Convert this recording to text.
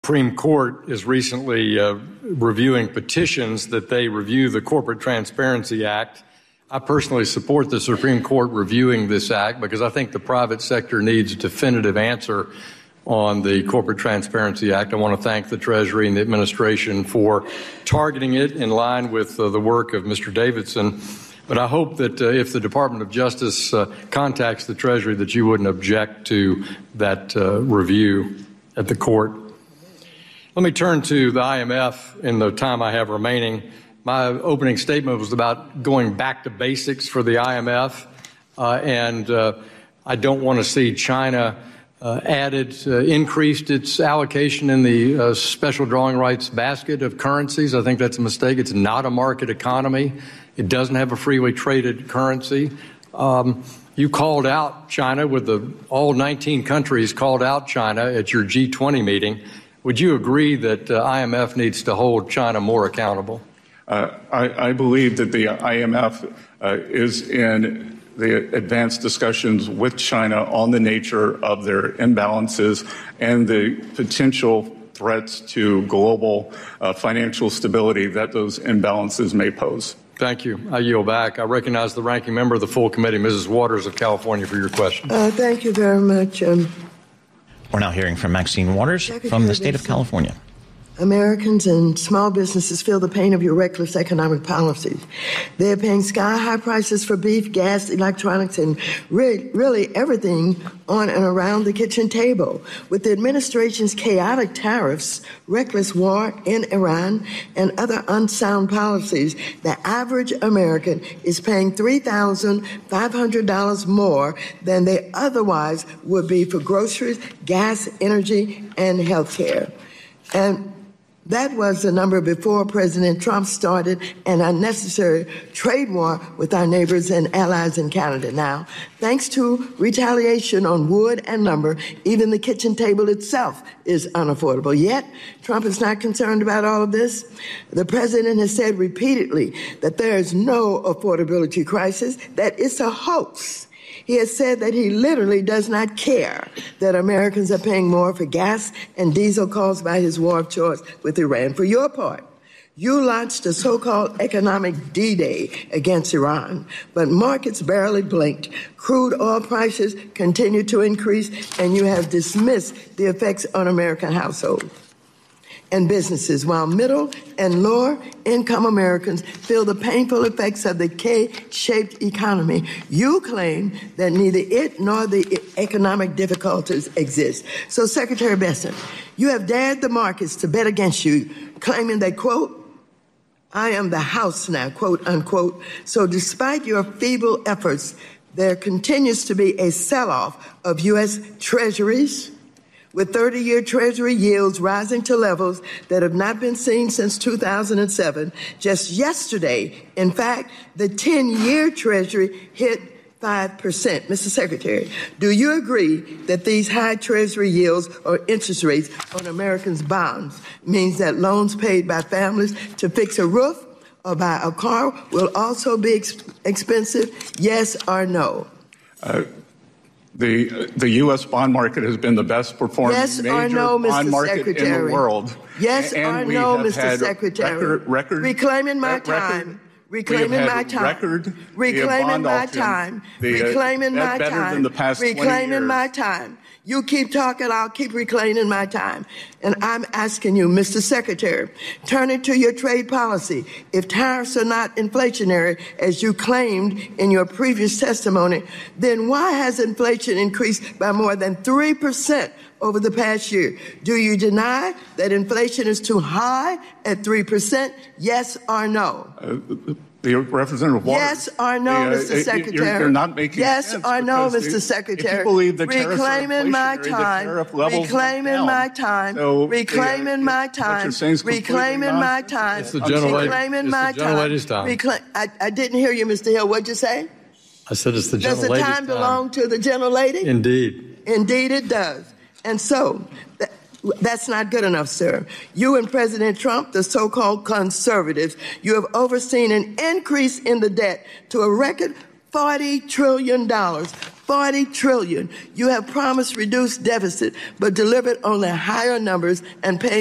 Supreme Court is recently reviewing petitions that they review the Corporate Transparency Act. I personally support the Supreme Court reviewing this act because I think the private sector needs a definitive answer on the Corporate Transparency Act. I want to thank the Treasury and the administration for targeting it in line with the work of Mr. Davidson. But I hope that if the Department of Justice contacts the Treasury, that you wouldn't object to that review at the court. Let me turn to the IMF in the time I have remaining. My opening statement was about going back to basics for the IMF, and I don't want to see China increased its allocation in the special drawing rights basket of currencies. I think that's a mistake. It's not a market economy. It doesn't have a freely traded currency. You called out China all 19 countries called out China at your G20 meeting. Would you agree that IMF needs to hold China more accountable? I believe that the IMF is in the advanced discussions with China on the nature of their imbalances and the potential threats to global financial stability that those imbalances may pose. Thank you. I yield back. I recognize the ranking member of the full committee, Mrs. Waters of California, for your question. Thank you very much. We're now hearing from Maxine Waters from the state of California. Americans and small businesses feel the pain of your reckless economic policies. They're paying sky-high prices for beef, gas, electronics, and really everything on and around the kitchen table. With the administration's chaotic tariffs, reckless war in Iran, and other unsound policies, the average American is paying $3,500 more than they otherwise would be for groceries, gas, energy, and health care. And that was the number before President Trump started an unnecessary trade war with our neighbors and allies in Canada. Now, thanks to retaliation on wood and lumber, even the kitchen table itself is unaffordable. Yet, Trump is not concerned about all of this. The president has said repeatedly that there is no affordability crisis, that it's a hoax. He has said that he literally does not care that Americans are paying more for gas and diesel caused by his war of choice with Iran. For your part, you launched a so-called economic D-Day against Iran, but markets barely blinked. Crude oil prices continue to increase, and you have dismissed the effects on American households and businesses, while middle and lower income Americans feel the painful effects of the K-shaped economy. You claim that neither it nor the economic difficulties exist. So, Secretary Bessent, you have dared the markets to bet against you, claiming that, quote, I am the house now, quote, unquote. So despite your feeble efforts, there continues to be a sell-off of U.S. treasuries, with 30-year Treasury yields rising to levels that have not been seen since 2007. Just yesterday, in fact, the 10-year Treasury hit 5%. Mr. Secretary, do you agree that these high Treasury yields or interest rates on Americans' bonds means that loans paid by families to fix a roof or buy a car will also be expensive? Yes or no? The U.S. bond market has been the best performing major bond market in the world. Yes or no, Mr. Secretary? Reclaiming my time. Reclaiming my time. Reclaiming my time. Reclaiming my time. Reclaiming my time. You keep talking, I'll keep reclaiming my time. And I'm asking you, Mr. Secretary, turning to your trade policy, if tariffs are not inflationary, as you claimed in your previous testimony, then why has inflation increased by more than 3% over the past year? Do you deny that inflation is too high at 3%? Yes or no? Representative Waters. Yes or no, Mr. Secretary? You're not making yes sense or no, Mr. Secretary? If you believe the reclaiming my time. Reclaiming my time. Reclaiming my time. Reclaiming my time. It's the gentlelady's time. I didn't hear you, Mr. Hill. What'd you say? I said it's the gentlelady's time. Does the time belong to the gentlelady? Indeed. Indeed it does. And so that's not good enough, sir. You and President Trump, the so-called conservatives, you have overseen an increase in the debt to a record $40 trillion. $40 trillion. You have promised reduced deficit, but delivered only higher numbers and paid